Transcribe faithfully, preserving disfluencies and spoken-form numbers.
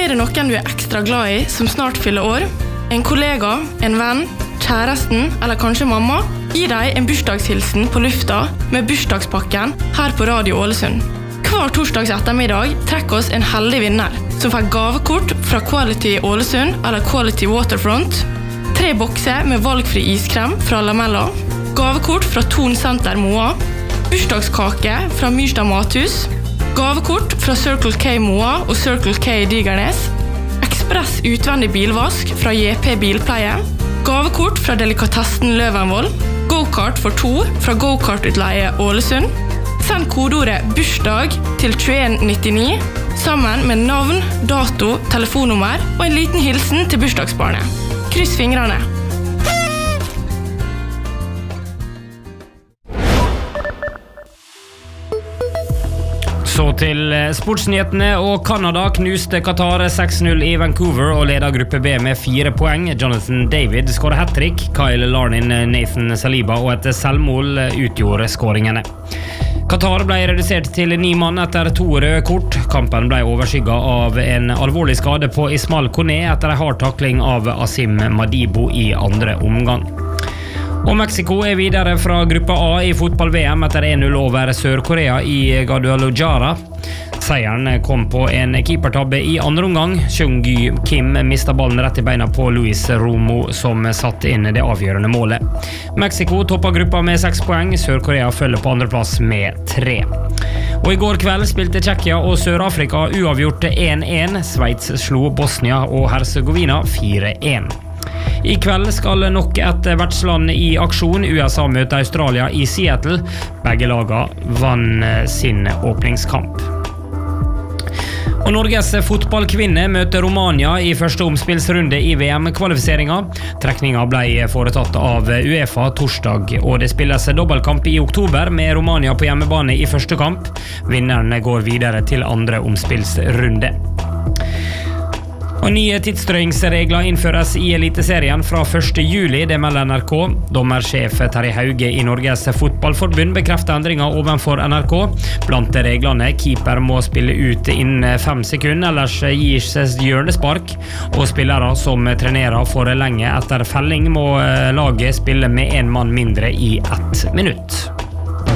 Er det noen du er ekstra glad i som snart fyller år? En kollega, en venn, kjæresten eller kanskje mamma? Gi deg en bursdagshilsen på lufta med bursdagspakken her på Radio Ålesund. Hver torsdags ettermiddag trekker oss en heldig vinner som får gavekort fra Quality Ålesund eller Quality Waterfront, tre bokser med valgfri iskrem fra Lamella, gavekort fra Ton Center Moa, bursdagskake fra Myrstad Mathus, gavekort fra Circle K Moa og Circle K Digernes, ekspress utvendig bilvask fra J P Bilpleie, gavekort fra Delikatessen Løvenvoll, go-kart for to fra Go-kart-utleie Ålesund. Send kodeordet bursdag til tjueen nittini sammen med navn, dato, telefonnummer og en liten hilsen til bursdagsbarnet. Kryss fingrene! Så til sportsnyhetene, og Canada knuste Qatar seks null i Vancouver og leder gruppe B med fire poeng. Jonathan David skåret hat-trick, Kyle Larnin, Nathan Saliba og et selvmål utgjorde skåringene. Qatar ble redusert til ni mann etter to røde kort. Kampen ble overskygget av en alvorlig skade på Ismail Kone etter en hard takling av Asim Madibo i andre omgang. Og Mexico er videre fra gruppe A i fotball-V M etter en null over Sør-Korea i Guadalajara. Seieren kom på en keepertabbe i andre omgang. Chung-Gy Kim mistet ballen rett i beina på Luis Romo, som satte inn det avgjørende målet. Mexico topper gruppa med seks poeng. Sør-Korea følger på andre plass med tre. Og i går kveld spilte Tsjekkia og Sør-Afrika uavgjort en en. Sveits slo Bosnia og Herzegovina fire en. I kveld skal nok et vertsland i aksjon. U S A møter Australia i Seattle. Begge laga vann sin åpningskamp. Og Norges fotballkvinne møter Romania i første omspillsrunde i V M-kvalifiseringa. Trekninga ble foretatt av UEFA torsdag, og det spilles dobbeltkamp i oktober med Romania på hjemmebane i første kamp. Vinneren går videre til andre omspillsrunde. Og nye tidsstrøingsregler innføres i Eliteserien fra første juli, det melder N R K. Dommersjef Terje Hauge i Norges fotballforbund bekrefter endringer overfor N R K. Blant reglene, keeper må spille ut innen fem sekunder, ellers gis hjørnespark, og spillere som trenerer for lenge etter felling må laget spille med en mann mindre i ett minutt.